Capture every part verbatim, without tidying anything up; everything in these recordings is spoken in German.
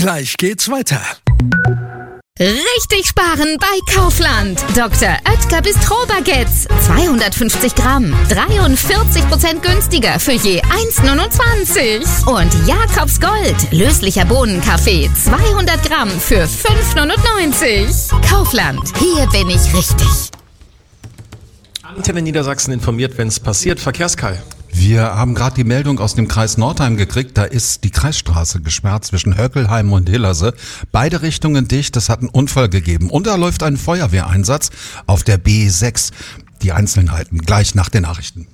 Gleich geht's weiter. Richtig sparen bei Kaufland. Doktor Oetker Bistro-Baguettes. zweihundertfünfzig Gramm. dreiundvierzig Prozent günstiger für je eins Komma neunundzwanzig. Und Jakobs Gold. Löslicher Bohnenkaffee. zweihundert Gramm für fünf Komma neunundneunzig. Kaufland. Hier bin ich richtig. Antenne Niedersachsen informiert, wenn es passiert. Verkehrskai. Wir haben gerade die Meldung aus dem Kreis Nordheim gekriegt, da ist die Kreisstraße gesperrt zwischen Höckelheim und Hillerse. Beide Richtungen dicht, es hat einen Unfall gegeben und da läuft ein Feuerwehreinsatz auf der B sechs. Die Einzelheiten gleich nach den Nachrichten.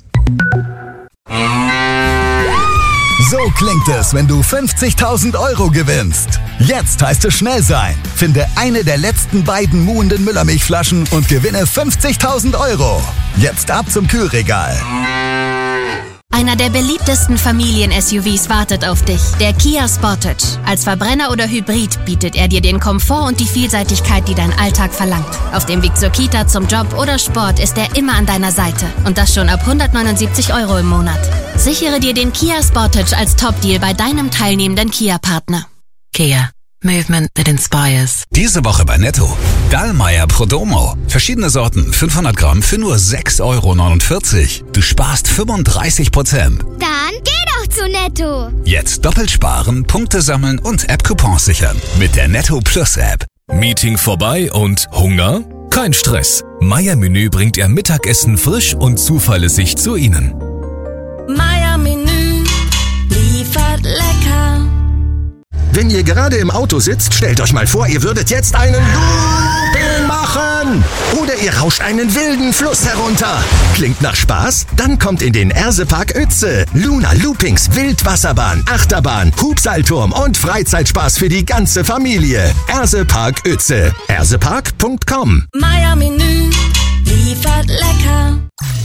So klingt es, wenn du fünfzigtausend Euro gewinnst. Jetzt heißt es schnell sein. Finde eine der letzten beiden muhenden Müllermilchflaschen und gewinne fünfzigtausend Euro. Jetzt ab zum Kühlregal. Einer der beliebtesten Familien-S U Vs wartet auf dich, der Kia Sportage. Als Verbrenner oder Hybrid bietet er dir den Komfort und die Vielseitigkeit, die dein Alltag verlangt. Auf dem Weg zur Kita, zum Job oder Sport ist er immer an deiner Seite. Und das schon ab hundertneunundsiebzig Euro im Monat. Sichere dir den Kia Sportage als Top-Deal bei deinem teilnehmenden Kia-Partner. Kia. Movement that inspires. Diese Woche bei Netto. Dallmayr Prodomo. Verschiedene Sorten, fünfhundert Gramm für nur sechs Euro neunundvierzig. Du sparst fünfunddreißig Prozent. Dann geh doch zu Netto. Jetzt doppelt sparen, Punkte sammeln und App-Coupons sichern. Mit der Netto Plus App. Meeting vorbei und Hunger? Kein Stress. Meier Menü bringt Ihr Mittagessen frisch und zuverlässig zu Ihnen. Meier Menü liefert lecker. Wenn ihr gerade im Auto sitzt, stellt euch mal vor, ihr würdet jetzt einen Looping machen. Oder ihr rauscht einen wilden Fluss herunter. Klingt nach Spaß? Dann kommt in den Ersepark Uetze. Luna Loopings, Wildwasserbahn, Achterbahn, Hubseilturm und Freizeitspaß für die ganze Familie. Ersepark Uetze. ersepark punkt com. Meier Menü liefert lecker.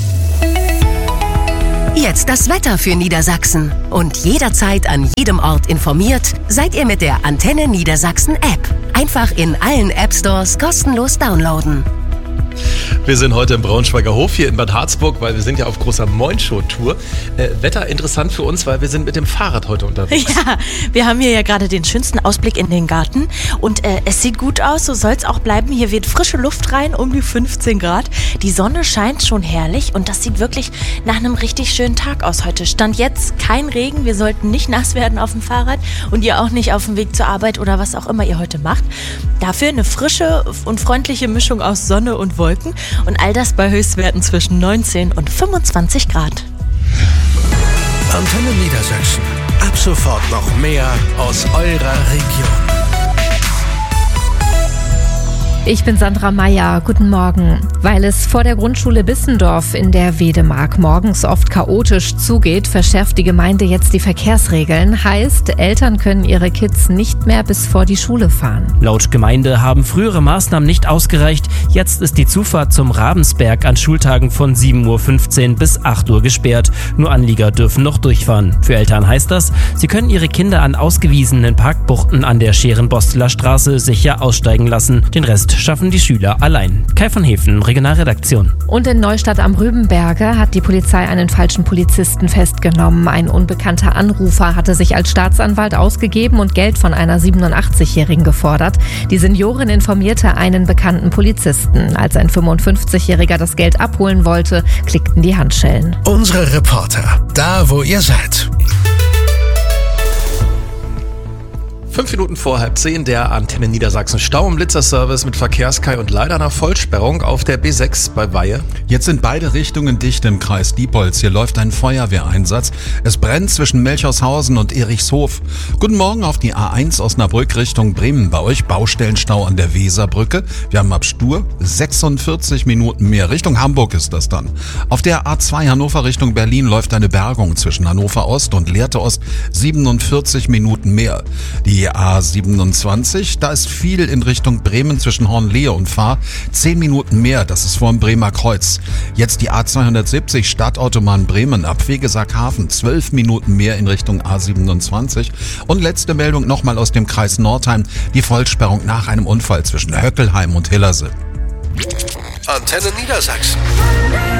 Jetzt das Wetter für Niedersachsen. Und jederzeit an jedem Ort informiert, seid ihr mit der Antenne Niedersachsen App. Einfach in allen App Stores kostenlos downloaden. Wir sind heute im Braunschweiger Hof hier in Bad Harzburg, weil wir sind ja auf großer Moinshow-Tour. Äh, Wetter interessant für uns, weil wir sind mit dem Fahrrad heute unterwegs. Ja, wir haben hier ja gerade den schönsten Ausblick in den Garten und äh, es sieht gut aus, so soll es auch bleiben. Hier weht frische Luft rein, um die fünfzehn Grad. Die Sonne scheint schon herrlich und das sieht wirklich nach einem richtig schönen Tag aus heute. Stand jetzt kein Regen, wir sollten nicht nass werden auf dem Fahrrad und ihr auch nicht auf dem Weg zur Arbeit oder was auch immer ihr heute macht. Dafür eine frische und freundliche Mischung aus Sonne und Wolken. Und all das bei Höchstwerten zwischen neunzehn und fünfundzwanzig Grad. Antenne Niedersachsen. Ab sofort noch mehr aus eurer Region. Ich bin Sandra Meyer. Guten Morgen. Weil es vor der Grundschule Bissendorf in der Wedemark morgens oft chaotisch zugeht, verschärft die Gemeinde jetzt die Verkehrsregeln. Heißt, Eltern können ihre Kids nicht mehr bis vor die Schule fahren. Laut Gemeinde haben frühere Maßnahmen nicht ausgereicht. Jetzt ist die Zufahrt zum Ravensberg an Schultagen von sieben Uhr fünfzehn bis acht Uhr gesperrt. Nur Anlieger dürfen noch durchfahren. Für Eltern heißt das, sie können ihre Kinder an ausgewiesenen Parkbuchten an der Scherenbosteler Straße sicher aussteigen lassen. Den Rest schaffen die Schüler allein. Kai von Hefen, Regionalredaktion. Und in Neustadt am Rübenberge hat die Polizei einen falschen Polizisten festgenommen. Ein unbekannter Anrufer hatte sich als Staatsanwalt ausgegeben und Geld von einer siebenundachtzigjährigen gefordert. Die Seniorin informierte einen bekannten Polizisten. Als ein fünfundfünfzigjähriger das Geld abholen wollte, klickten die Handschellen. Unsere Reporter, da wo ihr seid. Fünf Minuten vor halb zehn, der Antenne Niedersachsen Stau- und Blitzerservice mit Verkehrskai und leider einer Vollsperrung auf der B sechs bei Weihe. Jetzt sind beide Richtungen dicht im Kreis Diepholz. Hier läuft ein Feuerwehreinsatz. Es brennt zwischen Melchorshausen und Erichshof. Guten Morgen auf die A eins Osnabrück Richtung Bremen. Bei euch Baustellenstau an der Weserbrücke. Wir haben ab Stur sechsundvierzig Minuten mehr. Richtung Hamburg ist das dann. Auf der A zwei Hannover Richtung Berlin läuft eine Bergung zwischen Hannover Ost und Lehrte Ost. siebenundvierzig Minuten mehr. Die A siebenundzwanzig, da ist viel in Richtung Bremen zwischen Hornlehe und Fahr. Zehn Minuten mehr, das ist vor dem Bremer Kreuz. Jetzt die A zweihundertsiebzig Stadtautobahn Bremen ab Vegesackhafen. Zwölf Minuten mehr in Richtung A siebenundzwanzig. Und letzte Meldung nochmal aus dem Kreis Nordheim. Die Vollsperrung nach einem Unfall zwischen Höckelheim und Hillerse. Antenne Niedersachsen.